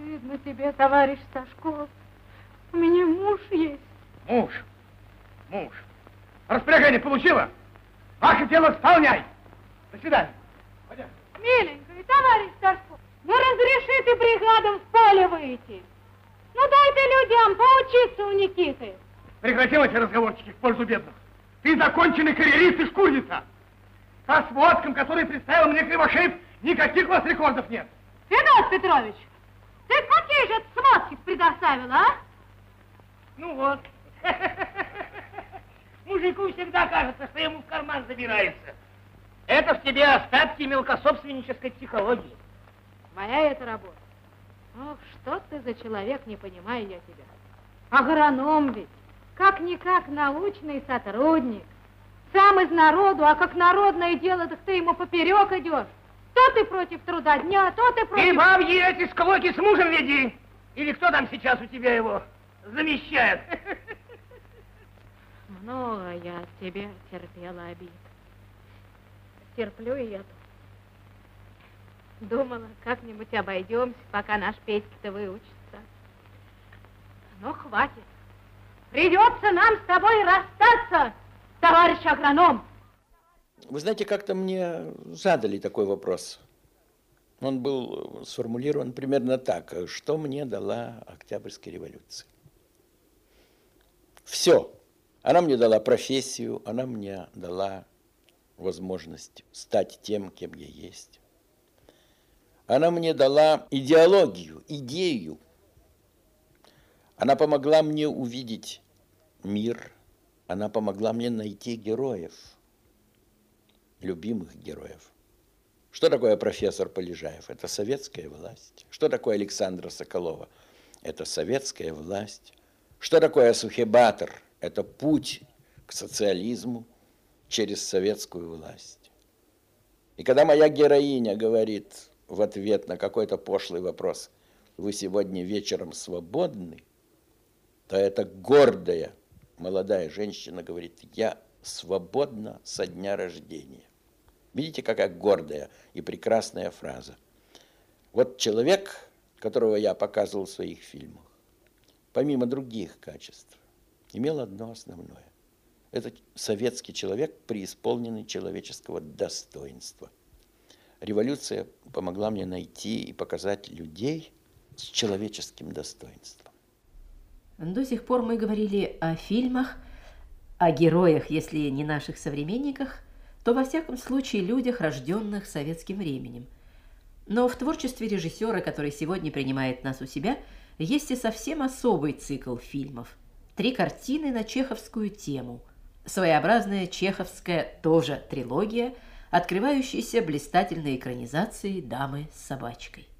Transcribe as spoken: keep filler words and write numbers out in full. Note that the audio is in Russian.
Стыдно тебе, товарищ Сашков. У меня муж есть. Муж? Муж. Распоряжение получила? Ваше дело исполняй. До свидания. Пойдем. Миленький, товарищ Сашков, не разреши ты бригадам в поле выйти. Ну дай ты людям поучиться у Никиты. Прекратим эти разговорчики в пользу бедных. Ты законченный карьерист и шкурница. Со сводком, который представил мне Кривошеев, никаких у вас рекордов нет. Федор Петрович, ты какие же сводки предоставил, а? Ну вот. Мужику всегда кажется, что ему в карман забирается. Это в тебе остатки мелкособственнической психологии. Моя это работа. Ох, что ты за человек, не понимаю я тебя. Агроном ведь, как-никак научный сотрудник. Сам из народу, а как народное дело, так ты ему поперек идешь. То ты против труда дня, то ты против... Ты бабьи эти склоки с мужем веди. Или кто там сейчас у тебя его замещает? Много я от тебя терпела обид. Терплю и эту. Думала, как-нибудь обойдемся, пока наш Петька-то выучится. Но хватит. Придется нам с тобой расстаться, товарищ агроном. Вы знаете, как-то мне задали такой вопрос. Он был сформулирован примерно так. Что мне дала Октябрьская революция? Все. Она мне дала профессию, она мне дала возможность стать тем, кем я есть. Она мне дала идеологию, идею. Она помогла мне увидеть мир. Она помогла мне найти героев, любимых героев. Что такое профессор Полежаев? Это советская власть. Что такое Александра Соколова? Это советская власть. Что такое Сухебатор? Это путь к социализму через советскую власть. И когда моя героиня говорит в ответ на какой-то пошлый вопрос: «Вы сегодня вечером свободны?», то это гордая молодая женщина говорит: «Я свободна со дня рождения». Видите, какая гордая и прекрасная фраза. Вот человек, которого я показывал в своих фильмах, помимо других качеств, имел одно основное. Это советский человек, преисполненный человеческого достоинства. Революция помогла мне найти и показать людей с человеческим достоинством. До сих пор мы говорили о фильмах, о героях, если не наших современниках, то во всяком случае людях, рожденных советским временем. Но в творчестве режиссера, который сегодня принимает нас у себя, есть и совсем особый цикл фильмов. Три картины на чеховскую тему. Своеобразная чеховская тоже трилогия, открывающаяся блистательной экранизацией «Дамы с собачкой».